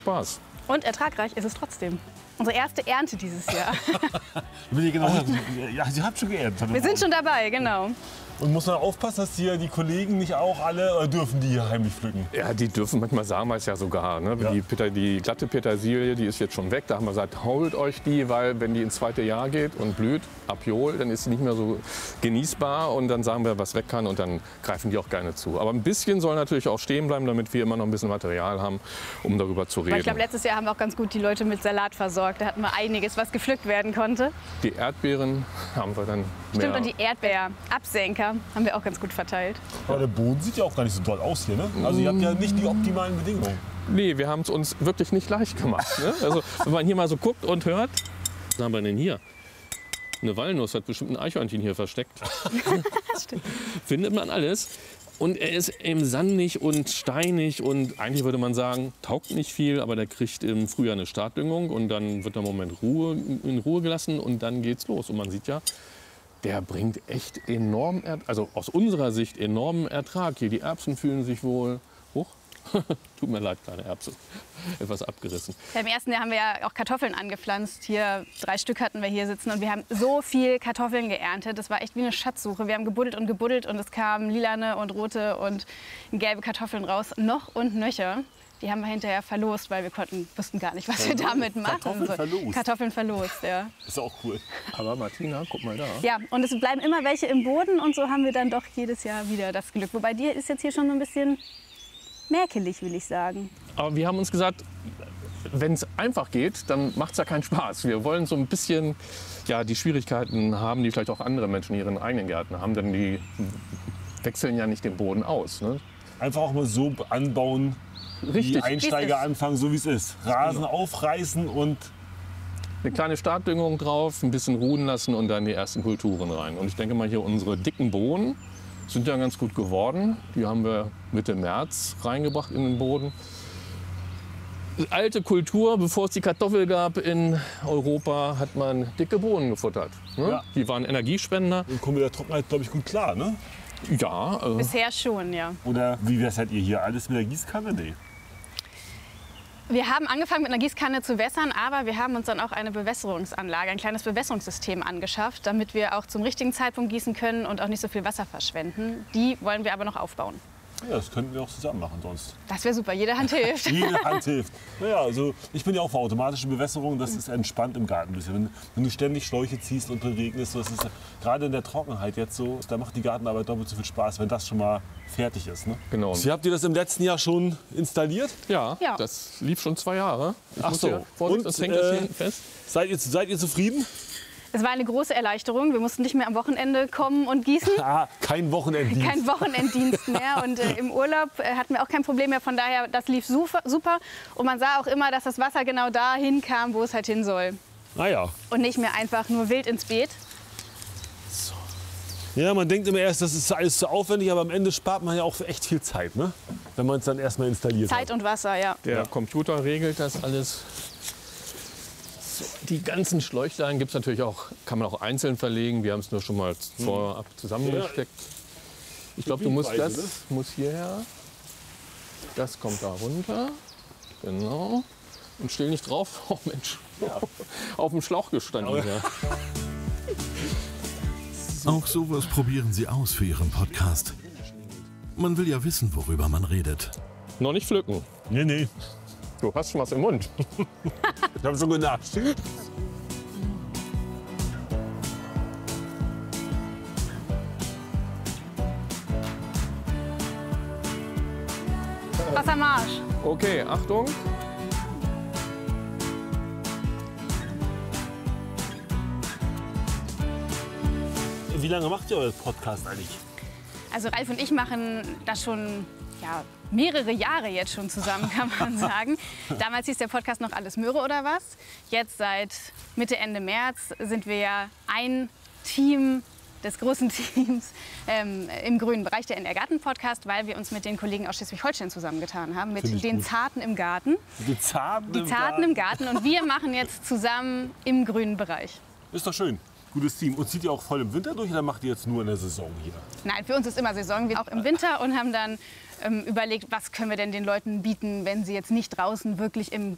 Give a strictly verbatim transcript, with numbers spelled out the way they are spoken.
Spaß. Und ertragreich ist es trotzdem. Unsere erste Ernte dieses Jahr. genau, ja, Sie haben schon geerntet. Wir sind schon dabei, genau. Und muss man aufpassen, dass die, die Kollegen nicht auch alle, oder dürfen die hier heimlich pflücken? Ja, die dürfen manchmal, sagen wir es ja sogar. Ne? Ja. Die, Peter, die glatte Petersilie, die ist jetzt schon weg. Da haben wir gesagt, holt euch die, weil wenn die ins zweite Jahr geht und blüht, Apiol, dann ist sie nicht mehr so genießbar. Und dann sagen wir, was weg kann und dann greifen die auch gerne zu. Aber ein bisschen soll natürlich auch stehen bleiben, damit wir immer noch ein bisschen Material haben, um darüber zu reden. Weil ich glaube, letztes Jahr haben wir auch ganz gut die Leute mit Salat versorgt. Da hatten wir einiges, was gepflückt werden konnte. Die Erdbeeren haben wir dann mehr. Stimmt, und die Erdbeerabsenker haben wir auch ganz gut verteilt. Aber der Boden sieht ja auch gar nicht so doll aus hier, ne? Also ihr habt ja nicht die optimalen Bedingungen. Nee, wir haben es uns wirklich nicht leicht gemacht. Ne? Also wenn man hier mal so guckt und hört, was haben wir denn hier? Eine Walnuss hat bestimmt ein Eichhörnchen hier versteckt. Das stimmt. Findet man alles. Und er ist eben sandig und steinig und eigentlich würde man sagen, taugt nicht viel, aber der kriegt im Frühjahr eine Startdüngung und dann wird er im Moment Ruhe, in Ruhe gelassen und dann geht's los. Und man sieht ja, der bringt echt enorm, also aus unserer Sicht enormen Ertrag hier. Die Erbsen fühlen sich wohl hoch. Tut mir leid, kleine Erbse. Etwas abgerissen. Ja, im ersten Jahr haben wir ja auch Kartoffeln angepflanzt. Hier drei Stück hatten wir hier sitzen und wir haben so viel Kartoffeln geerntet. Das war echt wie eine Schatzsuche. Wir haben gebuddelt und gebuddelt und es kamen lilane und rote und gelbe Kartoffeln raus. Noch und nöcher. Die haben wir hinterher verlost, weil wir konnten, wussten gar nicht, was wir damit machen. Kartoffeln verlost? Kartoffeln verlost, ja. Ist auch cool. Aber Martina, guck mal da. Ja, und es bleiben immer welche im Boden und so haben wir dann doch jedes Jahr wieder das Glück. Wobei dir ist jetzt hier schon so ein bisschen mäkelig, will ich sagen. Aber wir haben uns gesagt, wenn es einfach geht, dann macht es ja keinen Spaß. Wir wollen so ein bisschen ja, die Schwierigkeiten haben, die vielleicht auch andere Menschen in ihren eigenen Gärten haben. Denn die wechseln ja nicht den Boden aus. Ne? Einfach auch mal so anbauen, Richtig. wie Einsteiger anfangen, so wie es ist. Rasen aufreißen und eine kleine Startdüngung drauf, ein bisschen ruhen lassen und dann die ersten Kulturen rein. Und ich denke mal, hier unsere dicken Bohnen sind ja ganz gut geworden. Die haben wir Mitte März reingebracht in den Boden. Alte Kultur, bevor es die Kartoffel gab in Europa, hat man dicke Bohnen gefuttert. Ne? Ja. Die waren Energiespender. dann kommen wir der Trockenheit, glaube ich, gut klar, ne? Ja, äh, Bisher schon, ja. Oder wie wässert ihr hier? Alles mit der Gießkanne? Nee. Wir haben angefangen mit einer Gießkanne zu wässern, aber wir haben uns dann auch eine Bewässerungsanlage, ein kleines Bewässerungssystem angeschafft, damit wir auch zum richtigen Zeitpunkt gießen können und auch nicht so viel Wasser verschwenden. Die wollen wir aber noch aufbauen. Ja, das könnten wir auch zusammen machen sonst. Das wäre super, jede Hand hilft. Jede Hand hilft. Naja, also ich bin ja auch für automatische Bewässerung. Das ist entspannt im Garten ein bisschen. Wenn, wenn du ständig Schläuche ziehst und beregnest, das ist gerade in der Trockenheit jetzt so, da macht die Gartenarbeit doppelt so viel Spaß, wenn das schon mal fertig ist. Ne? genau. Sie habt ihr das im letzten Jahr schon installiert? Ja, Ja. das lief schon zwei Jahre. Ich Ach muss so. hier- Vorsicht, Und, das hängt das äh, hier fest. Seid ihr, seid ihr zufrieden? Es war eine große Erleichterung. Wir mussten nicht mehr am Wochenende kommen und gießen. Ah, kein Wochenenddienst. Kein Wochenenddienst mehr. Und äh, im Urlaub äh, hatten wir auch kein Problem mehr. Von daher, das lief super, super. Und man sah auch immer, dass das Wasser genau dahin kam, wo es halt hin soll. Naja. Und nicht mehr einfach nur wild ins Beet. Ja, man denkt immer erst, das ist alles zu aufwendig, aber am Ende spart man ja auch echt viel Zeit, ne? Wenn man es dann erstmal installiert Zeit hat. und Wasser, ja. Der Computer regelt das alles. So, die ganzen Schläuchlein gibt es natürlich auch, kann man auch einzeln verlegen. Wir haben es nur schon mal vorab zusammengesteckt. Ich glaube, du musst das Gebietweise, ne? muss hierher. Das kommt da runter. Genau. Und stell nicht drauf. Oh Mensch. Auf dem Schlauch gestanden. Aber- Ja. Auch sowas probieren Sie aus für Ihren Podcast. Man will ja wissen, worüber man redet. Noch nicht pflücken. Nee, nee. Du hast schon was im Mund. Ich habe schon gedacht. Wassermarsch. Okay, Achtung. Wie lange macht ihr euren Podcast eigentlich? Also Ralf und ich machen das schon ja, mehrere Jahre jetzt schon zusammen, kann man sagen. Damals hieß der Podcast noch Alles Möhre oder was. Jetzt seit Mitte, Ende März sind wir ja ein Team des großen Teams ähm, im grünen Bereich, der N R Garten Podcast, weil wir uns mit den Kollegen aus Schleswig-Holstein zusammengetan haben, mit Finde ich den gut. Zarten im Garten. Die Zarten, Die Zarten im Garten und wir machen jetzt zusammen im grünen Bereich. Ist doch schön. Gutes Team. Und zieht ihr auch voll im Winter durch oder macht ihr jetzt nur in der Saison hier? Nein, für uns ist immer Saison, wir auch im Winter und haben dann ähm, überlegt, was können wir denn den Leuten bieten, wenn sie jetzt nicht draußen wirklich im